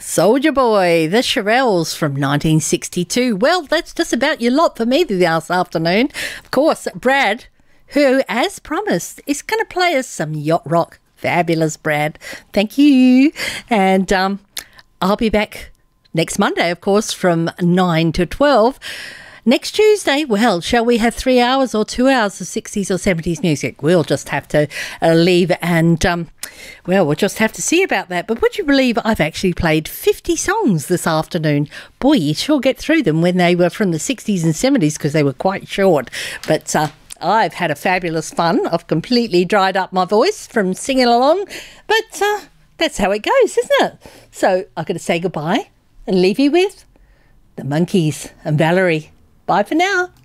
Soldier Boy, the Shirelles from 1962. Well, that's just about your lot for me this afternoon. Of course, Brad, who, as promised, is going to play us some yacht rock. Fabulous, Brad. Thank you. And I'll be back next Monday, of course, from 9 to 12. Next Tuesday, well, shall we have 3 hours or 2 hours of 60s or 70s music? We'll just have to leave and, we'll just have to see about that. But would you believe I've actually played 50 songs this afternoon? Boy, you sure get through them when they were from the 60s and 70s because they were quite short. But I've had a fabulous fun. I've completely dried up my voice from singing along. But that's how it goes, isn't it? So I've got to say goodbye and leave you with the Monkees and Valerie. Bye for now.